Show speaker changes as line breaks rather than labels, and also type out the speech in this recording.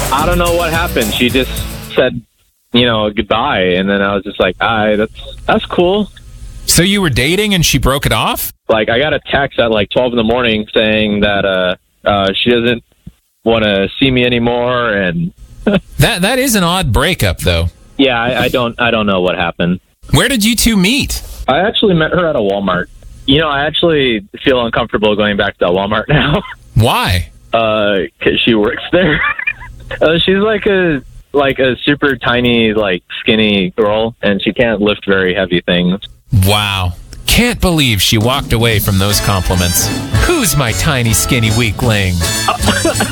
I don't know what happened. She just said, goodbye. And then I was just like, that's cool.
So you were dating and she broke it off?
Like, I got a text at like 12 in the morning saying that she doesn't want to see me anymore. And
that is an odd breakup, though.
yeah, I don't know what happened.
Where did you two meet?
I actually met her at a Walmart. I actually feel uncomfortable going back to that Walmart now.
Why?
'Cause she works there. She's like a super tiny, like skinny girl, and she can't lift very heavy things.
Wow. Can't believe she walked away from those compliments. Who's my tiny, skinny weakling?